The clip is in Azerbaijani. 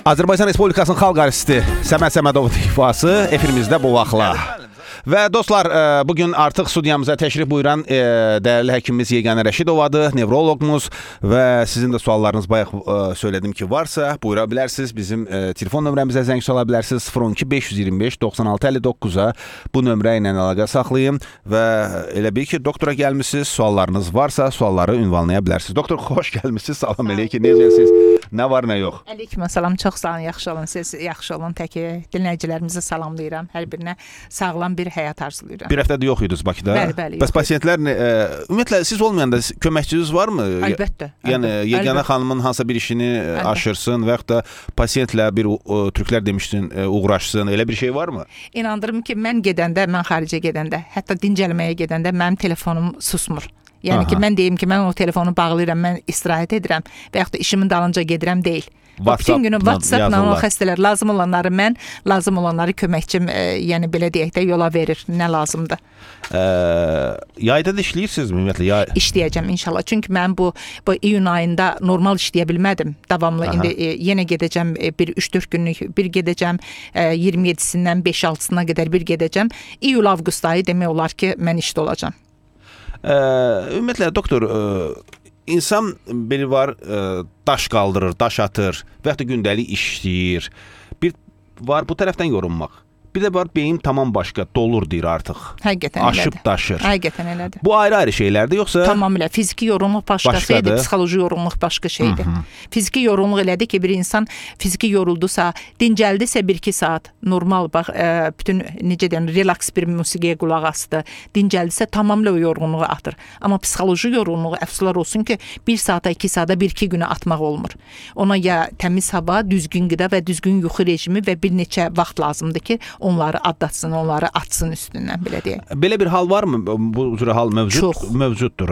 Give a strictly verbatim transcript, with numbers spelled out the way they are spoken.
Azərbaycan Respublikasının xalq artisti Səməd Səmədovun ifası efirimizdə bu vaxtla. Və dostlar, bugün artıq studiyamıza təşrif buyuran dəyərli həkimimiz Yeganə Rəşidovadır, nevroloqumuz və sizin də suallarınız bayaq söylədim ki, varsa buyura bilərsiniz. Bizim telefon nömrəmizə zəng sala bilərsiniz. sıfır on iki beş yüz iyirmi beş doxsan altı əlli doqquza bu nömrə ilə əlaqə saxlayın və elə bil ki, doktora gəlmişsiniz, suallarınız varsa sualları ünvanlaya bilərsiniz. Doktor, xoş gəlmişsiniz, salam eləyək, necəsiniz, nə var, nə yox? Əleyküm salam, çox sağ olun, yaxşı olun, siz yaxşı olun, təki dinləyicilərimizi salamlayıram, hər birinə sağlam bir həyat arzulayıram. Bir həftədə yox idiniz Bakıda. Bəli, bəli. Bəs pasiyentlər, e, ümumiyyətlə siz olmayanda köməkçiniz varmı? Əlbəttə. Yəni Yeganə xanımın hansısa bir işini əlbəttə aşırsın və yaxud da pasiyentlə bir o, türklər demişdin, e, uğraşsın, elə bir şey varmı? İnandırım ki, mən gedəndə, mən xaricə gedəndə, hətta dincəlməyə gedəndə mənim telefonum susmur. Yəni Aha. ki, mən deyim ki, mən o telefonu bağlayıram, mən istirahət edirəm və yaxud da işimin dalınca gedirəm deyil. WhatsApp, bütün günü WhatsApp-la o xəstələr lazım olanları mən, lazım olanları köməkçim, e, yəni belə deyək də yola verir, nə lazımdır. E, yayda da işləyirsiniz ümumiyyətlə? Yay... İşləyəcəm inşallah. Çünki mən bu, bu iyun ayında normal işləyə bilmədim. Davamlı Aha. indi e, yenə gedəcəm e, bir üç dörd günlük bir gedəcəm, e, iyirmi yedisindən beş altısına qədər bir gedəcəm. İyul avqust ayı demək olar ki, mən işdə olacağam. E, ümumiyyətlə doktor, e, İnsan biri var, e, daş qaldırır, daş atır və yaxud da gündəlik işləyir. Bir var bu tərəfdən yorulmaq. Bir də var beyin tamam başqa, dolur deyir artıq. Həqiqətən Aşıb elədir. daşır. Həqiqətən elədir. Bu ayrı-ayrı şeylərdir, yoxsa? Tamamilə. Fiziki yorğunluq başqa Başqadır. şeydir, psixoloji yorğunluq başqa şeydir. Hı -hı. Fiziki yorğunluq elədir ki, bir insan fiziki yoruldusa, dincəldisə bir iki saat, normal bax, e, bütün necə deyim, relaks bir musiqiyə qulaq asdı, dincəldisə tamamilə o yorğunluğu atır. Amma psixoloji yorğunluğu əfsuslar olsun ki, bir saata, iki saata, bir iki günə atmaq olmur. Ona ya təmiz hava, düzgün qida və düzgün yuxu rejimi və bir neçə vaxt lazımdır ki, onları adlatsın, onları atsın üstündən, belə deyək. Belə bir hal varmı? Bu cür hal mövcud, Çox. mövcuddur.